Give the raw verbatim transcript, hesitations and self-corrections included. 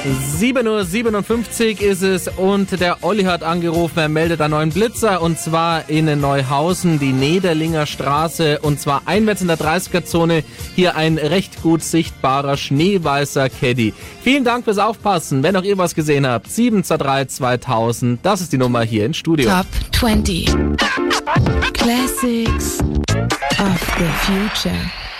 sieben Uhr siebenundfünfzig ist es und der Olli hat angerufen, er meldet einen neuen Blitzer und zwar in Neuhausen, die Nederlinger Straße und zwar einwärts in der dreißiger-Zone, hier ein recht gut sichtbarer schneeweißer Caddy. Vielen Dank fürs Aufpassen, wenn auch ihr was gesehen habt, sieben zwei drei zweitausend, das ist die Nummer hier im Studio. Top zwanzig Classics of the Future.